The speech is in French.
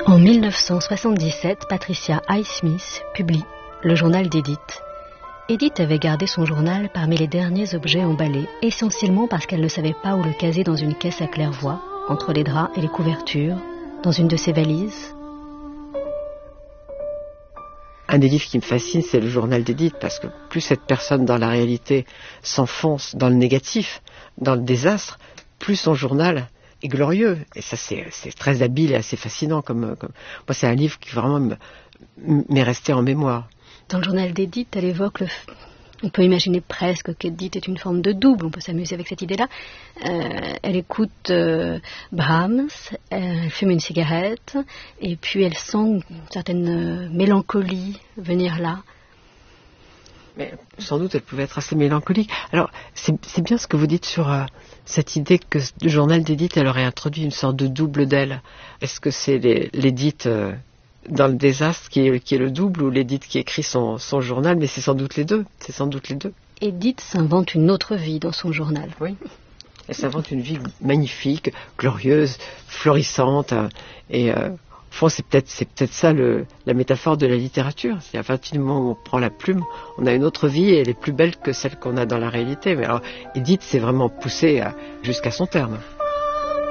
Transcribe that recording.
En 1977, Patricia Highsmith publie le journal d'Edith. Edith avait gardé son journal parmi les derniers objets emballés, essentiellement parce qu'elle ne savait pas où le caser dans une caisse à claire-voie, entre les draps et les couvertures, dans une de ses valises. Un des livres qui me fascine, c'est le journal d'Edith, parce que plus cette personne dans la réalité s'enfonce dans le négatif, dans le désastre, plus son journal est glorieux. Et ça, c'est très habile et assez fascinant. Moi, c'est un livre qui vraiment m'est resté en mémoire. Dans le journal d'Edith, elle évoque on peut imaginer presque qu'Edith est une forme de double, on peut s'amuser avec cette idée-là. Elle écoute Brahms, elle fume une cigarette, et puis elle sent une certaine mélancolie venir là. Mais sans doute, elle pouvait être assez mélancolique. Alors, c'est bien ce que vous dites sur cette idée que le journal d'Edith, elle aurait introduit une sorte de double d'elle. Est-ce que c'est l'Edith dans le désastre qui est le double, ou l'Edith qui écrit son journal? Mais c'est sans doute les deux. Edith s'invente une autre vie dans son journal. Oui. Elle s'invente une vie magnifique, glorieuse, florissante. Et au fond, c'est peut-être ça la métaphore de la littérature. C'est à partir du moment où on prend la plume, on a une autre vie et elle est plus belle que celle qu'on a dans la réalité. Mais alors, Edith s'est vraiment poussée jusqu'à son terme.